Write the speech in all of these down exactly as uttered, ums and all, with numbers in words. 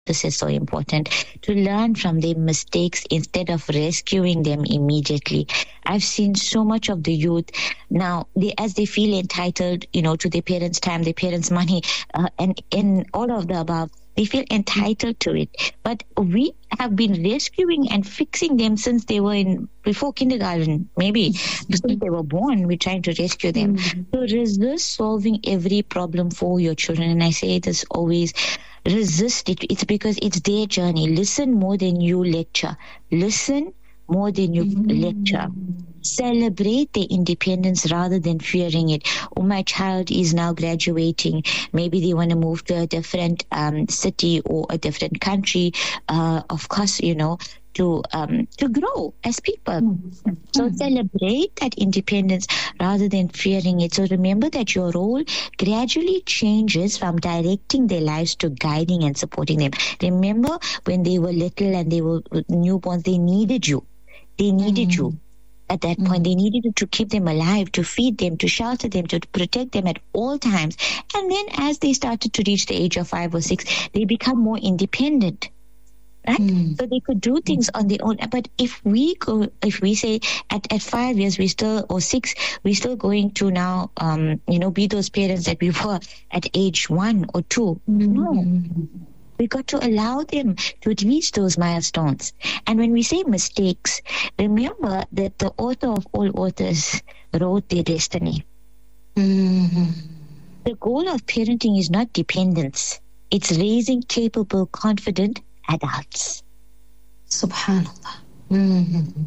this is so important, to learn from their mistakes instead of rescuing them immediately. I've seen so much of the youth now, they, as they feel entitled, you know, to their parents' time, their parents' money, uh, and in all of the above, they feel entitled to it. But we have been rescuing and fixing them since they were in, before kindergarten, maybe. Since they were born, we're trying to rescue them. Mm-hmm. So resist solving every problem for your children. And I say this always, resist it. It's because it's their journey. Listen more than you lecture. Listen more than you mm-hmm. lecture. Celebrate their independence rather than fearing it. Oh, my child is now graduating. Maybe they want to move to a different um, city or a different country. Uh, of course, you know, to um, to grow as people. Mm-hmm. So celebrate that independence rather than fearing it. So remember that your role gradually changes from directing their lives to guiding and supporting them. Remember when they were little and they were newborns, they needed you. They needed mm-hmm. you. At that mm-hmm. point, they needed you to keep them alive, to feed them, to shelter them, to protect them at all times. And then as they started to reach the age of five or six, they become more independent, right? Mm-hmm. So they could do things on their own. But if we go, if we say at, at five years, we still, or six, we're still going to now, um, you know, be those parents that we were at age one or two. Mm-hmm. No. We got to allow them to reach those milestones. And when we say mistakes, remember that the author of all authors wrote their destiny. Mm-hmm. The goal of parenting is not dependence. It's raising capable, confident adults. Subhanallah. Mm-hmm.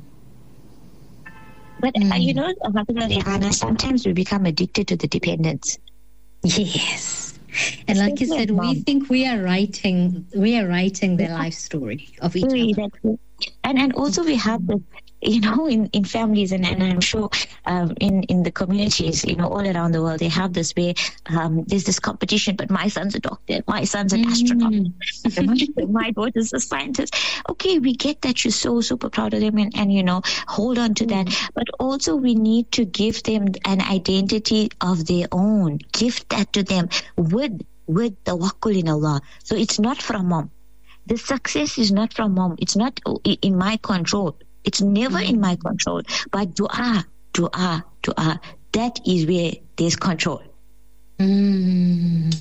But mm-hmm. uh, you know, Rihanna, sometimes we become addicted to the dependence. Yes. And like you said, we think we are writing, we are writing their life story of each other. And and also we have the, you know, in, in families and, and I'm sure um, in, in the communities, you know, all around the world, they have this way, um, there's this competition, but my son's a doctor, my son's an astronaut, mm. my daughter's a scientist. Okay, we get that you're so super proud of them and, and you know, hold on to mm. that. But also we need to give them an identity of their own. Give that to them with, with tawakkul in Allah. So it's not from mom. The success is not from mom. It's not in my control. It's never mm. in my control. But dua, dua, dua, that is where there's control. Mm.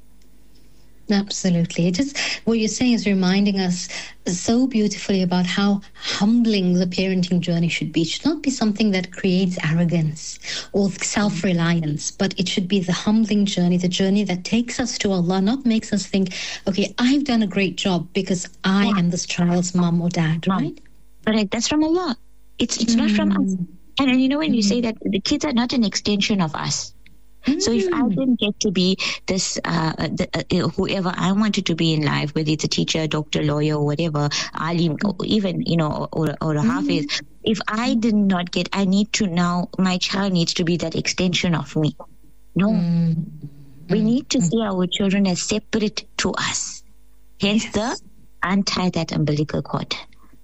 Absolutely. It just, what you're saying is reminding us so beautifully about how humbling the parenting journey should be. It should not be something that creates arrogance or self-reliance, but it should be the humbling journey, the journey that takes us to Allah, not makes us think, okay, I've done a great job because I yeah. am this child's mom or dad, right? Correct. That's from Allah. It's it's mm. not from us. And, and you know, when mm. you say that, the kids are not an extension of us. Mm. So if I didn't get to be this, uh, the, uh, whoever I wanted to be in life, whether it's a teacher, doctor, lawyer, or whatever, alim, or even, you know, or, or a mm. hafiz, if I did not get, I need to now, my child needs to be that extension of me. No. Mm. We need to see our children as separate to us. Hence yes. the untie that umbilical cord.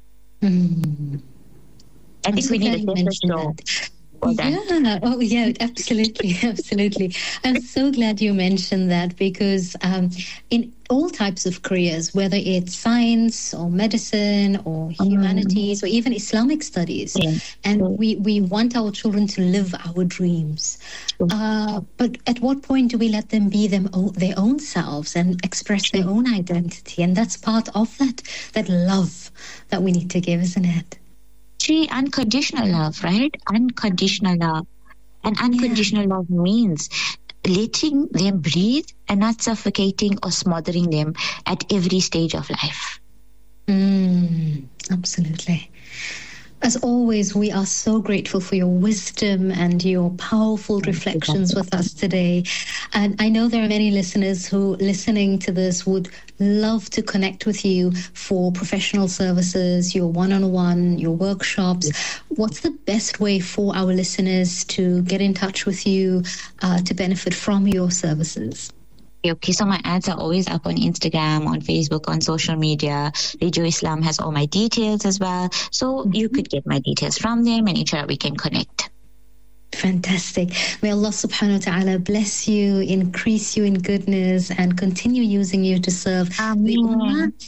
Mm. I think so we need a separate show. Yeah, oh yeah, absolutely, absolutely. I'm so glad you mentioned that because um, in all types of careers, whether it's science or medicine or humanities mm. or even Islamic studies, yeah. and mm. we, we want our children to live our dreams. Mm. Uh, but at what point do we let them be them o- their own selves and express their own identity? And that's part of that, that love that we need to give, isn't it? See, unconditional love, right? Unconditional love. And unconditional yeah. love means letting them breathe and not suffocating or smothering them at every stage of life. Mm, absolutely. As always, we are so grateful for your wisdom and your powerful reflections with us today. And I know there are many listeners who, listening to this, would love to connect with you for professional services, your one-on-one, your workshops. What's the best way for our listeners to get in touch with you, uh, to benefit from your services? Okay, so my ads are always up on Instagram, on Facebook, on social media. Radio Islam has all my details as well. So mm-hmm. you could get my details from them and each other we can connect. Fantastic. May Allah subhanahu wa ta'ala bless you, increase you in goodness, and continue using you to serve Ameen. the ummah